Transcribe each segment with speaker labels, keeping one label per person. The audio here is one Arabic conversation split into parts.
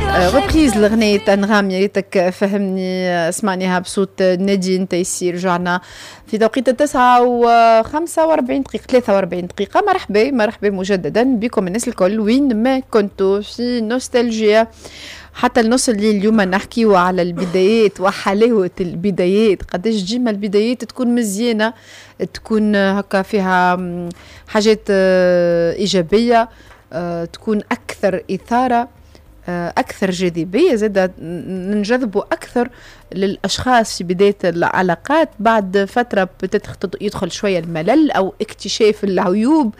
Speaker 1: ريبريز لغنية أنغام يا ريتك فهمني، اسمعنيها بصوت نادين تيسير. رجعنا في توقيت 9:45 دقيقة 43 دقيقة. مرحبا مجددا بكم الناس الكل وين ما كنتوا في نوستالجيا حتى النص اللي اليوم نحكيوا على البدايات وحلاوة البدايات، قداش ديما البدايات تكون مزيانة، تكون هكا فيها حاجات إيجابية، تكون أكثر إثارة، أكثر جاذبية، زادة ننجذبوا أكثر للأشخاص في بداية العلاقات. بعد فترة يدخل شوية الملل أو اكتشاف العيوب،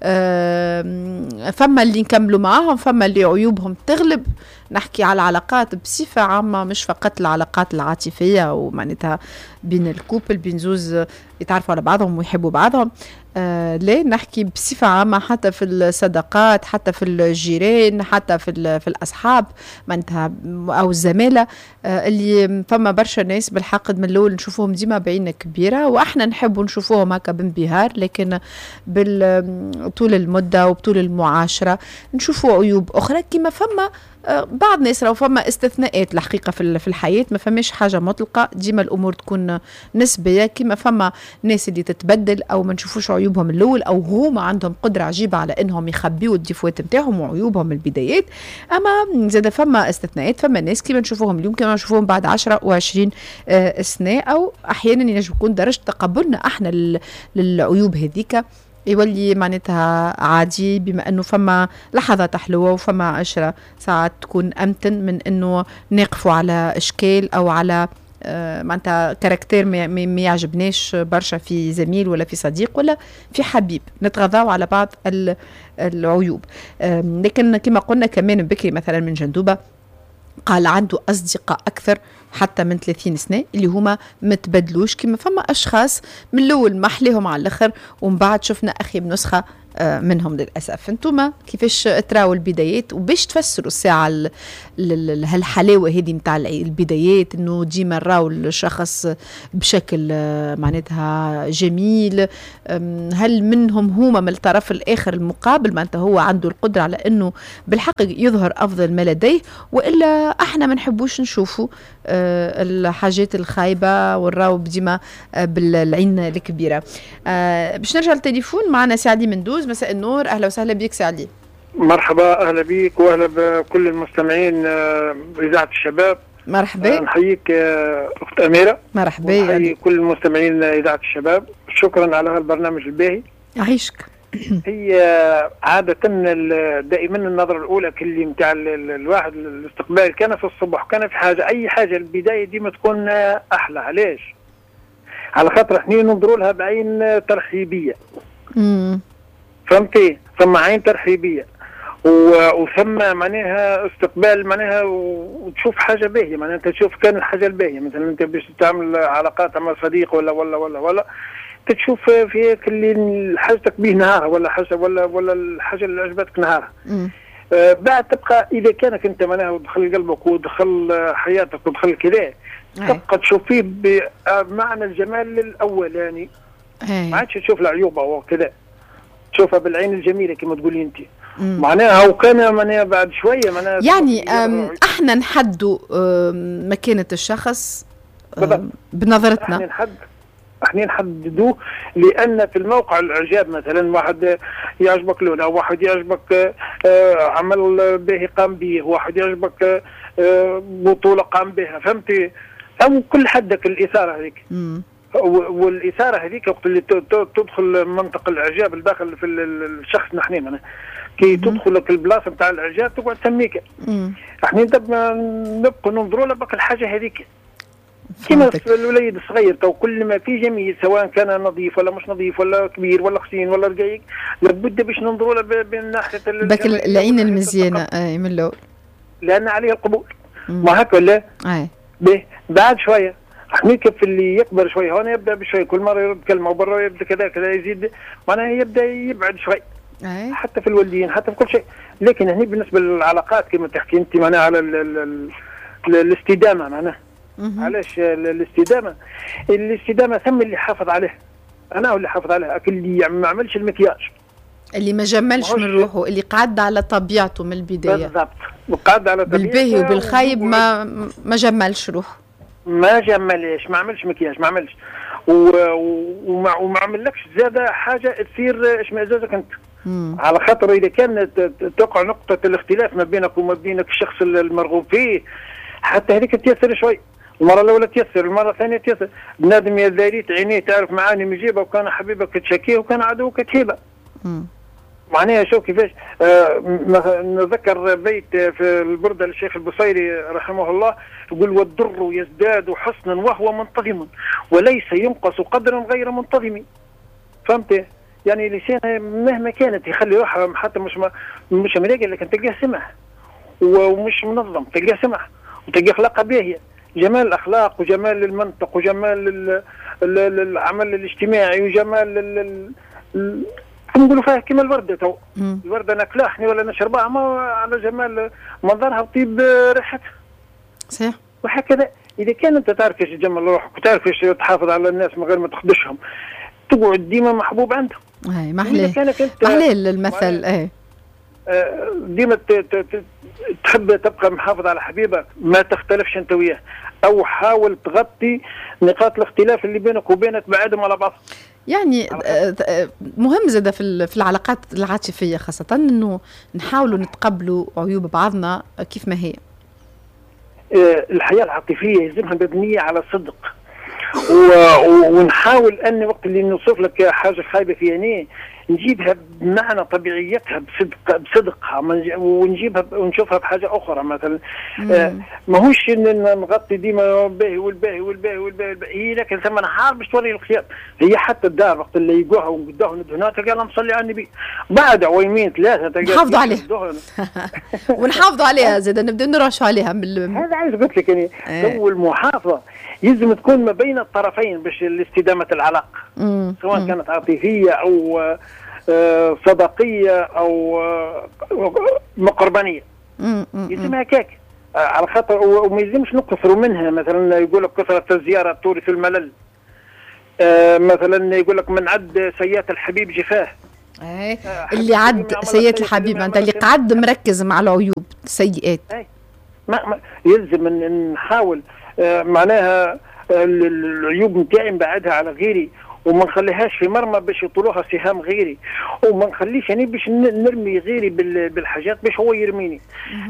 Speaker 1: فما اللي نكملوا معاهم، فما اللي عيوبهم تغلب. نحكي على العلاقات بصفة عامة، مش فقط العلاقات العاطفية ومعناتها بين الكوبل، بين زوز يتعرفوا على بعضهم ويحبوا بعضهم، لا نحكي بصفة عامة حتى في الصداقات، حتى في الجيران، حتى في الأصحاب معناتها أو الزمالة، اللي فما برشا ناس بالحق من الأول نشوفوهم ديما بعين كبيرة، وإحنا نحبوا نشوفوهم هكا بانبهار، لكن طول المدة وبطول المعاشرة نشوفوا عيوب أخرى. كما فما بعض ناس لو فما استثناءات الحقيقة في الحياة، ما فماش حاجة مطلقة، ديما الأمور تكون نسبية. كما فما ناس اللي تتبدل أو ما نشوفوش عيوبهم الأول، أو هما عندهم قدرة عجيبة على إنهم يخبيوا الديفوات نتاعهم وعيوبهم البدايات. أما زاد فما استثناءات، فما ناس كما نشوفوهم اليوم كما نشوفوهم بعد 10 و20 سنة، أو أحيانا ينجم يكون درجة تقبلنا احنا للعيوب هذيك يولي معناتها عادي، بما انه فما لحظات حلوه وفما عشرة ساعات تكون امتن من انه نقفوا على اشكال او على معناتها كاركتير ما يعجبناش برشا في زميل ولا في صديق ولا في حبيب، نتغاضاو على بعض العيوب. لكن كما قلنا كمان بكري مثلا من جندوبة قال عنده أصدقاء أكثر حتى من 30 سنة اللي هما متبدلوش، كما فما أشخاص من الأول محليهم على الآخر ومن بعد شفنا أخي بنسخة منهم للأسف. انتوما كيفاش تراو البدايات وباش تفسروا الساعة هالحلاوة هذه متاع البدايات، انه ديما نراو الشخص بشكل معناتها جميل؟ هل منهم هما من الطرف الآخر المقابل معناتها هو عنده القدرة على انه بالحق يظهر أفضل ما لديه، وإلا احنا ما نحبوش نشوفوا الحاجات الخايبة ونراو ديما بالعين الكبيرة؟ باش نرجع للتليفون معنا سي علي مندوز. مساء النور، اهلا وسهلا بك سي علي.
Speaker 2: مرحبا، اهلا بك واهلا بكل المستمعين اذاعه الشباب.
Speaker 1: مرحبا،
Speaker 2: نحييك اخت اميره.
Speaker 1: مرحبا،
Speaker 2: نحيي كل المستمعين اذاعه الشباب، شكرا على هذا البرنامج الباهي.
Speaker 1: يعيشك.
Speaker 2: هي عاده دائما النظره الاولى كل نتاع الواحد الاستقبال كان في الصبح، كان في حاجه اي حاجه البدايه ديما تكون احلى. علاش؟ على خاطر احنا ننظروا لها بعين ترحيبيه. فهمتي؟ ثم عين ترحيبيه وثم معناها استقبال معناها، وتشوف حاجه باهيه معناها. انت تشوف كان الحاجه الباهيه مثلا انت باش تعمل علاقات مع صديق ولا تشوف في اللي حاجتك به نهارها ولا حاجه ولا الحاجه اللي عجبتك نهارها. بعد تبقى اذا كانك انت معناها ودخل قلبك ودخل حياتك ودخل كذا، تبقى تشوف فيه بمعنى الجمال الاولاني، ما عادش تشوف العيوب او كذا، تشوفها بالعين الجميله كما تقولي انت. معناها وكان معناها بعد شويه معناها
Speaker 1: يعني احنا نحدوا مكانه الشخص بنظرتنا،
Speaker 2: احنا نحددوه، لان في الموقع الاعجاب مثلا واحد يعجبك لونه، واحد يعجبك عمل باهي قام به، واحد يعجبك بطوله قام بها، فهمتي؟ او كل حدك الاثاره هذيك. والاثاره هذيك وقت اللي تدخل منطقه الاعجاب الداخل في الشخص، نحن كي تدخل لك البلاصه نتاع الاعجاب تقعد تسميك. احنا نبقى ننظروا لها بك الحاجه هذيك كما الوليد الصغير، تو كل ما في جميل سواء كان نظيف ولا مش نظيف ولا كبير ولا خشين ولا رقيق، لابد باش ننظروا له من ناحيه
Speaker 1: بك العين المزيانه من الاول،
Speaker 2: لان عليه القبول. ما هكا ولا؟ بعد شويه احنا كيف اللي يكبر شويه هون يبدا بشوي، كل مره يرد كلمه وبرا يبدا كذا يزيد معناها يبدا يبعد شوي. حتى في الوالدين حتى في كل شيء. لكن هني بالنسبه للعلاقات كما تحكي انت معناها على الاستدامه معناها. علاش الاستدامه ثم اللي حافظ عليه، انا اللي حافظ عليه، اللي ما عملش المكياج
Speaker 1: اللي ما جملش من روحه، اللي قعد على طبيعته من البدايه
Speaker 2: بالضبط، وقعد على طبيعته
Speaker 1: بالباهي وبالخايب ما جملش روحه،
Speaker 2: ما جملش، ما عملش مكياج، ما عملش وما عملكش زاد حاجه تصير اشمئزازك انت. على خاطر اذا كانت تقع نقطه الاختلاف ما بينك وما بينك الشخص المرغوب فيه، حتى هذيك تيسر شوي. المره الاولى تيسر، المره الثانيه تيسر. بنادم يا ذاريت عينيه تعرف معاني مجيبه، وكان حبيبك تشكيه وكان عدوك تهيبه. معناها شوف كيفاش. نذكر بيت في البردة للشيخ البصيري رحمه الله يقول: والضر يزداد حسنا وهو منتظم وليس ينقص قدرا غير منتظم. فهمت؟ يعني لسانه مهما كانت يخلي روحه حتى مش ملاقي، لكن تلقاه سمح ومش منظم، تلقاه سمح وتلقاه اخلاقه باهيه، جمال الاخلاق وجمال المنطق وجمال العمل الاجتماعي وجمال نقولوا فيها كما الورده. تو الورده ناكلها احنا ولا نشربها ما على جمال منظرها وطيب ريحتها.
Speaker 1: صحيح.
Speaker 2: وهكذا اذا كان انت تعرف كيفاش تجمل روحك وتعرف كيفاش تحافظ على الناس من غير ما تخدشهم، تقعد ديما محبوب عندهم.
Speaker 1: اي محلاه المثل. اي
Speaker 2: ديما تحب تبقى محافظ على حبيبك، ما تختلفش انت وياه، او حاول تغطي نقاط الاختلاف اللي بينك وبينك بعدهم على بعض.
Speaker 1: يعني مهم زادة في العلاقات العاطفية خاصة انه نحاولوا نتقبلوا عيوب بعضنا كيف ما هي.
Speaker 2: الحياة العاطفية يلزمها مبنية على الصدق، ونحاول ان وقت اللي نوصف لك حاجة خايبة في عينيه نجيبها بمعنى طبيعيتها بصدقها، ونجيبها ونشوفها بحاجه اخرى مثلا. ماهوش نغطي ديما باهي والباهي والباهي والباهي، هي لكن ثم نهار باش توري الخيار. هي حتى الدار وقت اللي يقوها وقدوها ندهنات تلقى لها مصلي على النبي، بعد عويمين ثلاثه تلقى
Speaker 1: نحافظوا عليها ونحافظوا عليها زاد، نبداو نرشوا عليها
Speaker 2: هذا عايز قلت لك يعني اول محافظه يلزم تكون ما بين الطرفين باش لاستدامه العلاقه، سواء كانت عاطفيه او صداقيه او مقربانيه. يلزم هكاك على خاطر، وما يلزمش نقصروا منها. مثلا يقول لك كثره الزياره تورث الملل. مثلا يقول لك من عد سيئات الحبيب جفاه.
Speaker 1: اللي عد سيئات الحبيب انت اللي قعد مركز مع العيوب السيئات.
Speaker 2: ما يلزم نحاول معناها العيوب نتاعي نبعدها على غيري، وما نخليهاش في مرمى باش يطولوها سهام غيري، وما نخليش يعني باش نرمي غيري بالحاجات باش هو يرميني.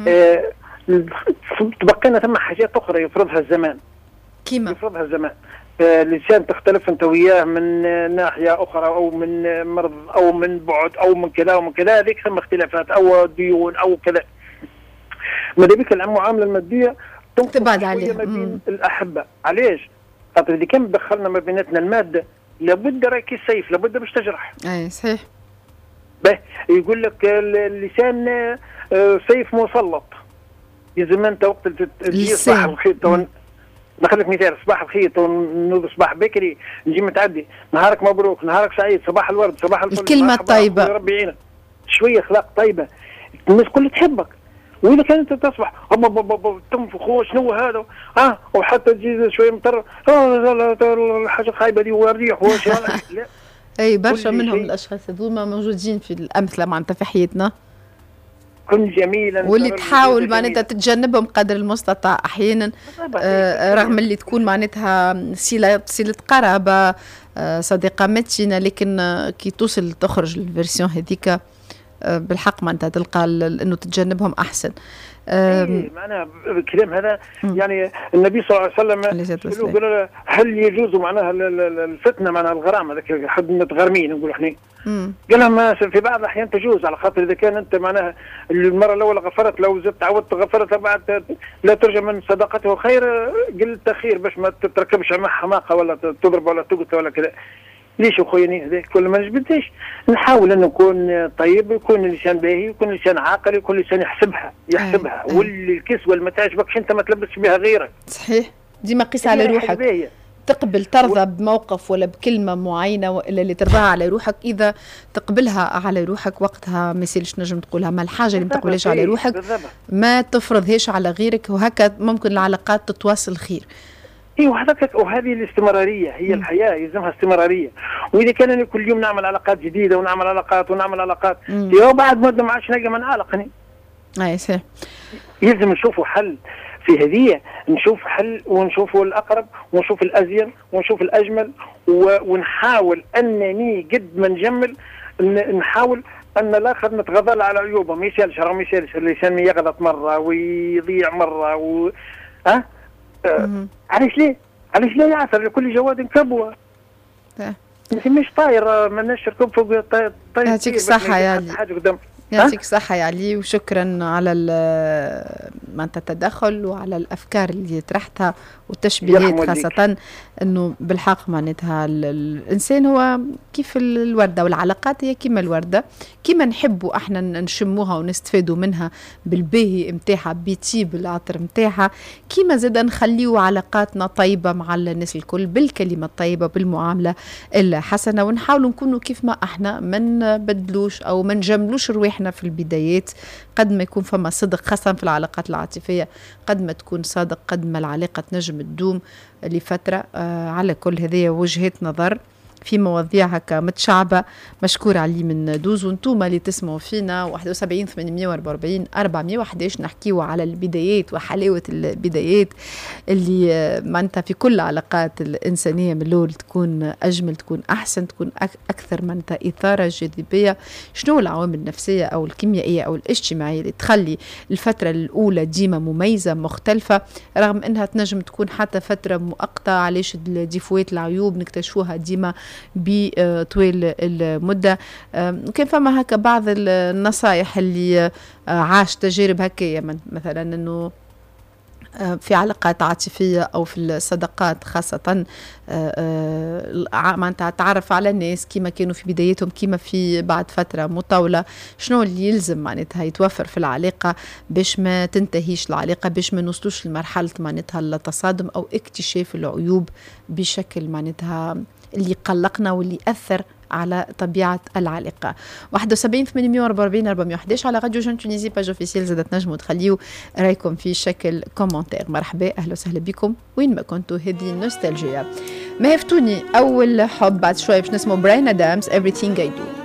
Speaker 2: تبقينا ثم حاجات اخرى يفرضها الزمان.
Speaker 1: كيما
Speaker 2: يفرضها الزمان. الانسان تختلف انت وياه من ناحيه اخرى، او من مرض او من بعد او من كذا ومن كذا، هذيك ثم اختلافات او ديون او كذا. ماذا بك المعامله الماديه
Speaker 1: تبعد عليها
Speaker 2: ما بين الاحبه. علاش؟ خاطر اذا كان دخلنا ما بيناتنا الماده لابد راكي السيف لابد باش تجرح.
Speaker 1: اي صحيح.
Speaker 2: يقول لك اللسان سيف مسلط. يلزم انت وقت تجي صباح الخير نخليك مثال، صباح الخير نوض صباح بكري نجي متعدي، نهارك مبروك، نهارك سعيد، صباح الورد، صباح الفل،
Speaker 1: الكلمه الطيبه،
Speaker 2: ربي يعينك، شويه اخلاق طيبه، الناس كلها تحبك. واذا كانت تصبح تنفخ شنو هذا وحتى تجي شويه مطر الحاجه خايبه دي والريح واش لا.
Speaker 1: اي برشا منهم الاشخاص هذوما موجودين في الامثله معناتها في حياتنا.
Speaker 2: كن جميلا
Speaker 1: واللي تحاول معناتها تتجنبهم قدر المستطاع احيانا، رغم اللي تكون معناتها صله قرابه صديقه متينه، لكن كي توصل تخرج الفيرسيون هذيك بالحق ما انت تلقى انه تتجنبهم احسن.
Speaker 2: معناها الكلام هذا يعني النبي صلى الله عليه وسلم يقول هل يجوز معناها الفتنه معناها الغرام هذاك حد متغرمين نقولوا احنا. قال لهم في بعض الاحيان تجوز، على خاطر اذا كان انت معناها المره الاولى غفرت، لو زدت عودت غفرت بعد لا ترجى من صداقته خير قلت خير باش ما تتركبش مع حماقه ولا تضرب ولا تقتل ولا كذا. ليش اخويا هذاك كل ما نجبدش نحاول ان نكون طيب، يكون اللسان باهي، يكون اللسان عاقل، يكون اللسان يحسبها واللي الكسوه اللي ما تعجبكش انت ما تلبسش بها غيرك.
Speaker 1: صحيح. ديما قيس على روحك، تقبل ترضى بموقف ولا بكلمه معينه والا اللي ترضاها على روحك، اذا تقبلها على روحك وقتها ما يصيرش نجم تقولها، ما الحاجه اللي ما تقبلهاش على روحك ما تفرضهاش على غيرك، وهكا ممكن العلاقات تتواصل خير.
Speaker 2: وهذه الاستمراريه هي الحياه، يلزمها استمراريه. واذا كان كل يوم نعمل علاقات جديده ونعمل علاقات بعد مده ما عادش نلقى من عالقني.
Speaker 1: اي صحيح.
Speaker 2: يلزم نشوفوا حل في هذه، نشوف حل ونشوفوا الأقرب ونشوف الأزين ونشوف الأجمل، ونحاول أنني قد ما نجمل نحاول أن الآخر نتغاضى على عيوبه. ما يسالش الإنسان يغلط مرة ويضيع مرة علاش ليه يعثر لكل جواد كبوة. مش طاير ما نركب فوق طاير.
Speaker 1: يعطيك الصحة يا علي. يعطيك الصحة يا علي، وشكرا على التدخل وعلى الأفكار اللي طرحتها والتشبيهات، خاصة أنه بالحق معناتها الإنسان هو كيف الوردة، والعلاقات هي كيما الوردة، كيما نحبوا احنا نشموها ونستفادوا منها بالباهي متاعها بيطيب العطر متاعها، كيما زادا نخليو علاقاتنا طيبة مع الناس الكل بالكلمة الطيبة بالمعاملة الحسنة، ونحاولوا نكونوا كيف ما احنا ما نبدلوش أو ما نجملوش رواحنا في البدايات. قد ما يكون فما صدق، خاصة في العلاقات العاطفية، قد ما تكون صادق قد ما العلاقة تنجم تدوم لفترة. على كل هذه وجهة نظر في مواضيع هكا متشعبة. مشكور علي من دوز، وانتوما اللي تسمعوا فينا 71 844 411 نحكيوا على البدايات وحلاوة البدايات اللي معناتها في كل العلاقات الإنسانية من الأول تكون أجمل، تكون أحسن، تكون أكثر معناتها إثارة جاذبية. شنو العوامل النفسية أو الكيميائية أو الاجتماعية اللي تخلي الفترة الأولى ديما مميزة مختلفة، رغم أنها تنجم تكون حتى فترة مؤقتة؟ علاش الديفوات العيوب نكتشفوها ديما بطويل المدة؟ كان فما هكا بعض النصائح اللي عاش تجارب هكايا، مثلا أنه في علاقات عاطفية أو في الصداقات خاصة معناتها تعرف على الناس كيما كانوا في بدايتهم كيما في بعد فترة مطولة، شنو اللي يلزم معناتها يتوفر في العلاقة باش ما تنتهيش العلاقة، باش ما نوصلوش لمرحلة معناتها التصادم أو اكتشاف العيوب بشكل معناتها اللي قلقنا واللي أثر على طبيعة العلاقة. 71 844 411 على راديو جون تونيزي باج اوفيسيال. زادت تنجموا تخليوا رايكم في شكل كومنتير. مرحبا، أهلا وسهلا بكم وين ما كنتوا. هذه النوستالجيا ما يفتوني أول حب، بعد شوية باش نسمو براين أدامز Everything I Do.